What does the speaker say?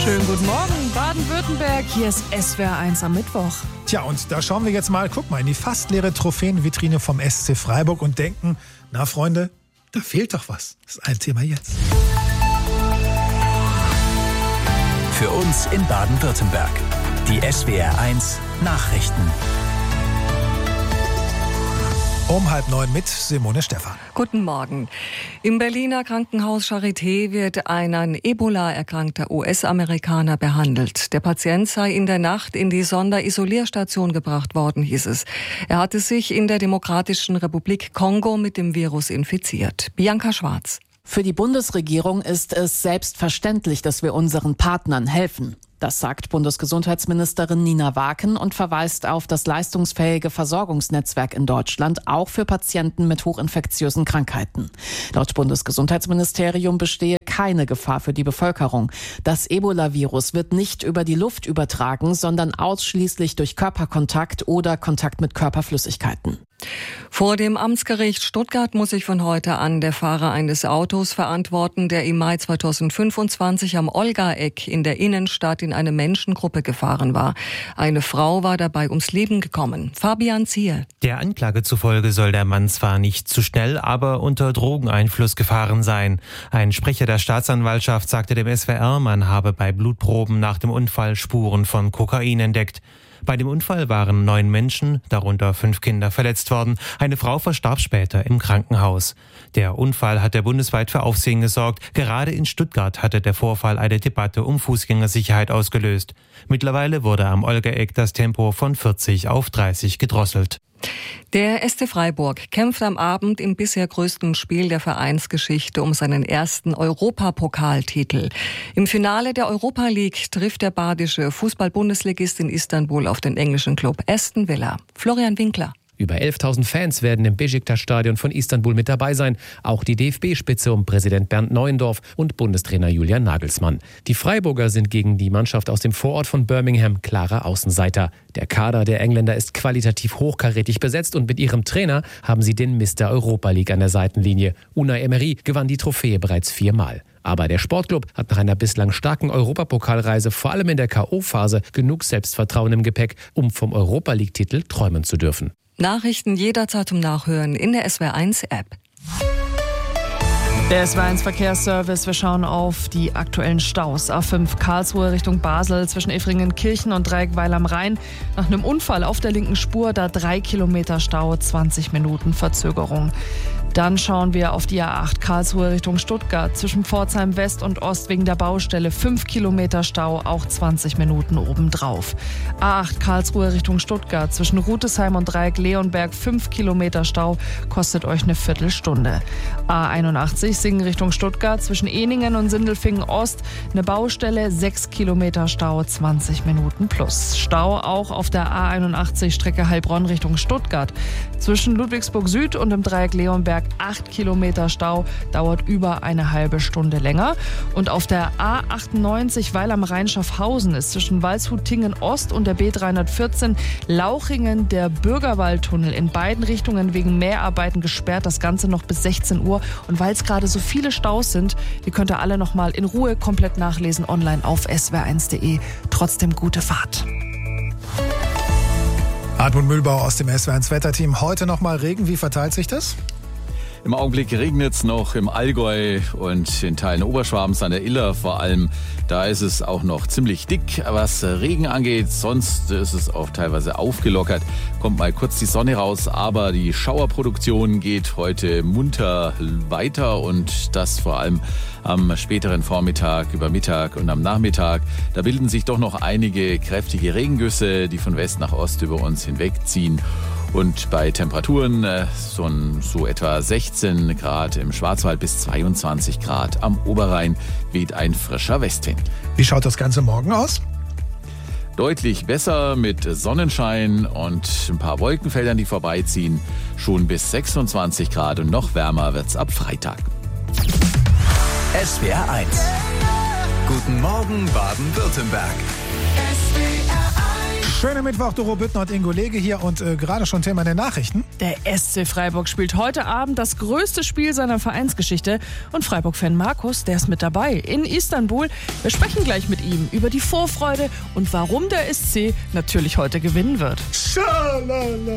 Schönen guten Morgen, Baden-Württemberg. Hier ist SWR 1 am Mittwoch. Tja, und da schauen wir jetzt mal, guck mal, in die fast leere Trophäenvitrine vom SC Freiburg und denken, na Freunde, da fehlt doch was. Das ist ein Thema jetzt. Für uns in Baden-Württemberg. Die SWR 1 Nachrichten. Um 8:30 mit Simone Stephan. Guten Morgen. Im Berliner Krankenhaus Charité wird ein an Ebola erkrankter US-Amerikaner behandelt. Der Patient sei in der Nacht in die Sonderisolierstation gebracht worden, hieß es. Er hatte sich in der Demokratischen Republik Kongo mit dem Virus infiziert. Bianca Schwarz. Für die Bundesregierung ist es selbstverständlich, dass wir unseren Partnern helfen. Das sagt Bundesgesundheitsministerin Nina Waken und verweist auf das leistungsfähige Versorgungsnetzwerk in Deutschland, auch für Patienten mit hochinfektiösen Krankheiten. Laut Bundesgesundheitsministerium bestehe keine Gefahr für die Bevölkerung. Das Ebola-Virus wird nicht über die Luft übertragen, sondern ausschließlich durch Körperkontakt oder Kontakt mit Körperflüssigkeiten. Vor dem Amtsgericht Stuttgart muss sich von heute an der Fahrer eines Autos verantworten, der im Mai 2025 am Olga-Eck in der Innenstadt in eine Menschengruppe gefahren war. Eine Frau war dabei ums Leben gekommen. Fabian Ziel. Der Anklage zufolge soll der Mann zwar nicht zu schnell, aber unter Drogeneinfluss gefahren sein. Ein Sprecher der Staatsanwaltschaft sagte dem SWR, man habe bei Blutproben nach dem Unfall Spuren von Kokain entdeckt. Bei dem Unfall waren 9 Menschen, darunter 5 Kinder, verletzt worden. Eine Frau verstarb später im Krankenhaus. Der Unfall hatte bundesweit für Aufsehen gesorgt. Gerade in Stuttgart hatte der Vorfall eine Debatte um Fußgängersicherheit ausgelöst. Mittlerweile wurde am Olga-Eck das Tempo von 40 auf 30 gedrosselt. Der SC Freiburg kämpft am Abend im bisher größten Spiel der Vereinsgeschichte um seinen ersten Europapokaltitel. Im Finale der Europa League trifft der badische Fußball-Bundesligist in Istanbul auf den englischen Club Aston Villa. Florian Winkler. Über 11.000 Fans werden im Beşiktaş-Stadion von Istanbul mit dabei sein. Auch die DFB-Spitze um Präsident Bernd Neuendorf und Bundestrainer Julian Nagelsmann. Die Freiburger sind gegen die Mannschaft aus dem Vorort von Birmingham klare Außenseiter. Der Kader der Engländer ist qualitativ hochkarätig besetzt und mit ihrem Trainer haben sie den Mr. Europa League an der Seitenlinie. Unai Emery gewann die Trophäe bereits 4-mal. Aber der Sportclub hat nach einer bislang starken Europapokalreise vor allem in der K.O.-Phase genug Selbstvertrauen im Gepäck, um vom Europa League-Titel träumen zu dürfen. Nachrichten jederzeit zum Nachhören in der SWR 1 App. Der SWR 1 Verkehrsservice, wir schauen auf die aktuellen Staus. A5 Karlsruhe Richtung Basel zwischen Effringen-Kirchen und Dreieckweil am Rhein. Nach einem Unfall auf der linken Spur, da 3 Kilometer Stau, 20 Minuten Verzögerung. Dann schauen wir auf die A8 Karlsruhe Richtung Stuttgart. Zwischen Pforzheim West und Ost wegen der Baustelle 5 Kilometer Stau, auch 20 Minuten obendrauf. A8 Karlsruhe Richtung Stuttgart. Zwischen Rutesheim und Dreieck-Leonberg 5 Kilometer Stau, kostet euch eine Viertelstunde. A81 Singen Richtung Stuttgart. Zwischen Ehningen und Sindelfingen Ost eine Baustelle, 6 Kilometer Stau, 20 Minuten plus. Stau auch auf der A81 Strecke Heilbronn Richtung Stuttgart. Zwischen Ludwigsburg Süd und dem Dreieck Leonberg 8 Kilometer Stau, dauert über eine halbe Stunde länger. Und auf der A98 Weil am Rhein Schaffhausen ist zwischen Walshut-Tingen Ost und der B314 Lauchingen der Bürgerwaldtunnel in beiden Richtungen wegen Mäharbeiten gesperrt. Das Ganze noch bis 16 Uhr. Und weil es gerade so viele Staus sind, die könnt ihr alle noch mal in Ruhe komplett nachlesen online auf swr1.de. Trotzdem gute Fahrt. Hartmut Mühlbauer aus dem SWR 1 Wetterteam. Heute noch mal Regen. Wie verteilt sich das? Im Augenblick regnet es noch im Allgäu und in Teilen Oberschwabens an der Iller vor allem. Da ist es auch noch ziemlich dick, was Regen angeht. Sonst ist es auch teilweise aufgelockert. Kommt mal kurz die Sonne raus, aber die Schauerproduktion geht heute munter weiter und das vor allem am späteren Vormittag, über Mittag und am Nachmittag. Da bilden sich doch noch einige kräftige Regengüsse, die von West nach Ost über uns hinwegziehen. Und bei Temperaturen so etwa 16 Grad im Schwarzwald bis 22 Grad am Oberrhein weht ein frischer Westwind. Wie schaut das Ganze morgen aus? Deutlich besser mit Sonnenschein und ein paar Wolkenfeldern, die vorbeiziehen. Schon bis 26 Grad und noch wärmer wird's ab Freitag. SWR 1. Guten Morgen Baden-Württemberg. Schönen Mittwoch, Doro Büttner und Ingo Lege hier und gerade schon Thema der Nachrichten. Der SC Freiburg spielt heute Abend das größte Spiel seiner Vereinsgeschichte und Freiburg-Fan Markus, der ist mit dabei in Istanbul. Wir sprechen gleich mit ihm über die Vorfreude und warum der SC natürlich heute gewinnen wird. Schalala.